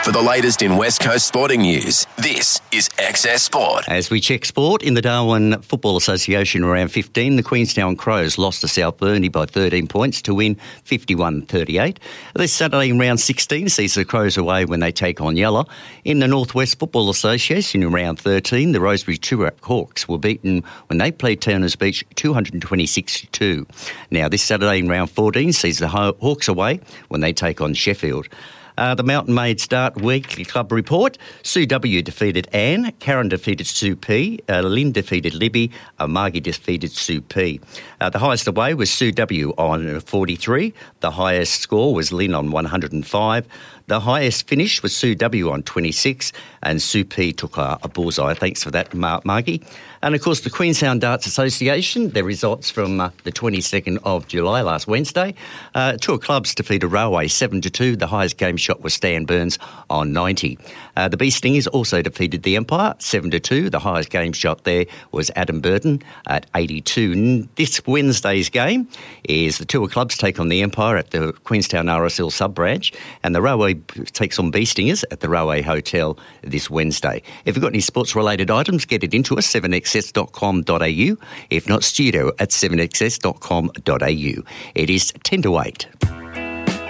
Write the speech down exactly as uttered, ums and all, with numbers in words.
For the latest in West Coast sporting news, this is Access Sport. As we check sport, in the Darwin Football Association round fifteen, the Queenstown Crows lost to South Burnley by thirteen points to win fifty-one thirty-eight. This Saturday in round sixteen sees the Crows away when they take on Yella. In the Northwest Football Association in round thirteen, the Rosebery Toorak Hawks were beaten when they played Turners Beach two hundred twenty-six to two. Now this Saturday in round fourteen sees the Hawks away when they take on Sheffield. Uh, the Mountain Maid Start Weekly Club Report. Sue W defeated Anne, Karen defeated Sue P, uh, Lynn defeated Libby, uh, Margie defeated Sue P. Uh, the highest away was Sue W on forty-three. The highest score was Lynn on one hundred five. The highest finish was Sue W on twenty-six, and Sue P took a, a bullseye. Thanks for that, Mar- Margie. And, of course, the Queenstown Darts Association, their results from uh, the twenty-second of July, last Wednesday. Uh, two clubs defeated Railway seven to two. The highest game shot was Stan Burns on ninety. Uh, the Bee Stingers also defeated the Empire seven to two. The highest game shot there was Adam Burton at eighty-two. This Wednesday's game is the two clubs take on the Empire at the Queenstown R S L sub-branch, and the Railway takes on Bee Stingers at the Railway Hotel this Wednesday. If you've got any sports-related items, get it into us, seven x s dot com dot a u. If not, studio at seven x s dot com dot a u. It is ten to eight.